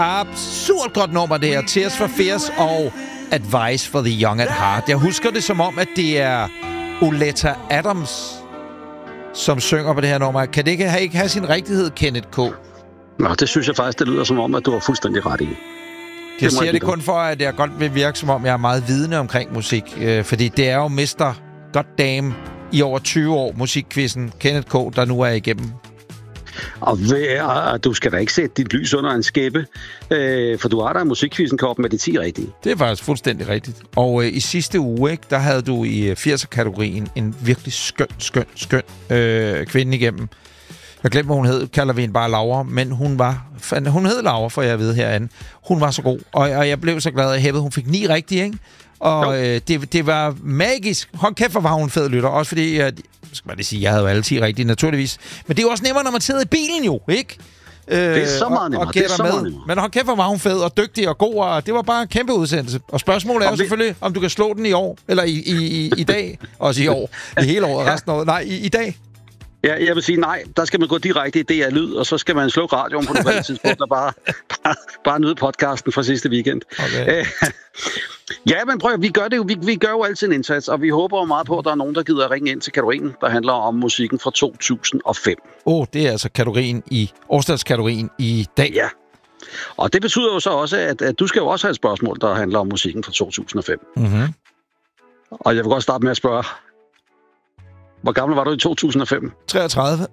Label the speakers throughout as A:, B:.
A: absurd godt nummer, det her. Tears for Fears og Advice for the Young at Heart. Jeg husker det som om, at det er Oleta Adams, som synger på det her nummer. Kan det ikke have sin rigtighed, Kenneth K?
B: Nå, det synes jeg faktisk, det lyder som om, at du har fuldstændig ret i.
A: Jeg siger det kun for, at jeg godt vil virke, som om jeg er meget vidende omkring musik. Fordi det er jo Mr. Goddamn i over 20 år, musikkvisten Kenneth K., der nu er igennem.
B: Og du skal da ikke sætte dit lys under en skæppe, for du har da musikkvisten kort med de 10 rigtige.
A: Det er faktisk fuldstændig rigtigt. Og i sidste uge, ikke, der havde du i 80'er-kategorien en virkelig skøn kvinde igennem. Jeg glemte, hvad hun hed. Kalder vi hende bare Laura. Men hun hed Laura, for jeg ved herinde. Hun var så god. Og jeg blev så glad, at jeg hun fik 9 rigtige, ikke? Og det var magisk. Hold kæft, hvor var hun fed lytter. Også fordi, skal man lige sige, jeg havde jo alle 10 rigtige, naturligvis. Men det er jo også nemmere, når man sidder i bilen jo, ikke?
B: Det er så meget nemmere. Det er så meget nemmere.
A: Men hold kæft, hvor var hun fed og dygtig og god. Og det var bare en kæmpe udsendelse. Og spørgsmålet er jo selvfølgelig, om du kan slå den i år. Eller i dag. Også i år. I hele året. Resten af året. Nej, i dag.
B: Ja, jeg vil sige nej. Der skal man gå direkte i DR Lyd, og så skal man slukke radioen på det tidspunkt, og bare nyde podcasten fra sidste weekend. Okay. Ja, men prøv, vi gør jo altid en indsats, og vi håber jo meget på, at der er nogen, der gider at ringe ind til kategorien, der handler om musikken fra 2005.
A: Det er altså årstalskategorien i dag.
B: Ja, og det betyder jo så også, at du skal jo også have et spørgsmål, der handler om musikken fra 2005. Mm-hmm. Og jeg vil godt starte med at spørge, hvor gammel var du i 2005?
A: 33.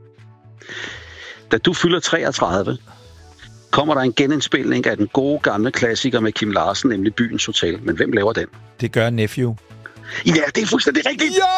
B: Da du fylder 33, kommer der en genindspilning af den gode gamle klassiker med Kim Larsen, nemlig Byens Hotel. Men hvem laver den?
A: Det gør Nephew.
B: Ja, det er fuldstændig rigtigt.
A: Ja!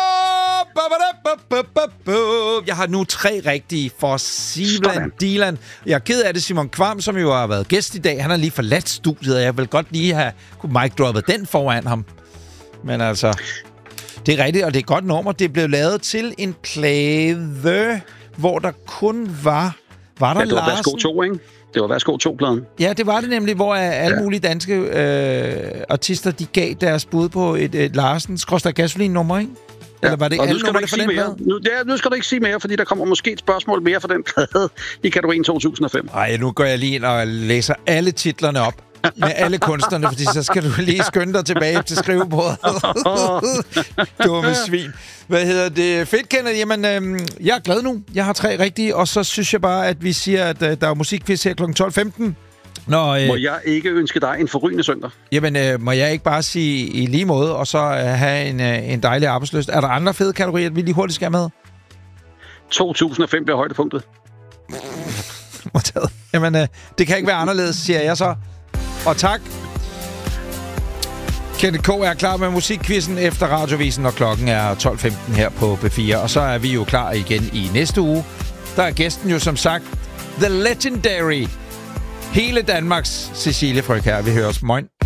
A: Jeg har nu 3 rigtige for Sivan Dylan. Jeg er ked af det, Simon Kvam, som jo har været gæst i dag. Han har lige forladt studiet, og jeg vil godt lige have Mike droppet den foran ham. Men altså, det er rigtigt, og det er et godt nummer. Det blev lavet til en plade, hvor der kun var der Larsen.
B: Det var Værsgo 2, ikke? Det var Værsgo 2-pladen.
A: Ja, det var det nemlig, hvor alle mulige danske artister, de gav deres bud på et Larsen-gasolin-nummer, ikke? Eller var det alle nummer for den plade?
B: Nu skal du ikke sige mere, fordi der kommer måske et spørgsmål mere for den plade i kategorien 2005.
A: Nej, nu går jeg lige ind og læser alle titlerne op med alle kunstnerne, fordi så skal du lige skynde dig tilbage til skrivebordet. Dumme svin. Hvad hedder det? Fedt, Kenneth. Jamen, jeg er glad nu. Jeg har 3 rigtige, og så synes jeg bare, at vi siger, at der er musikquiz her kl. 12.15.
B: Må jeg ikke ønske dig en forrygende søndag?
A: Jamen, må jeg ikke bare sige i lige måde, og så have en dejlig arbejdslyst? Er der andre fede kategorier, vi lige hurtigt skal med?
B: 2005 bliver højdepunktet.
A: Jamen, det kan ikke være anderledes, siger jeg så. Og tak. Kenneth K. er klar med musikquizzen efter radiovisen, og klokken er 12.15 her på B4. Og så er vi jo klar igen i næste uge. Der er gæsten jo som sagt The Legendary, hele Danmarks Cecilie Frøkjær. Vi hører os. Moin.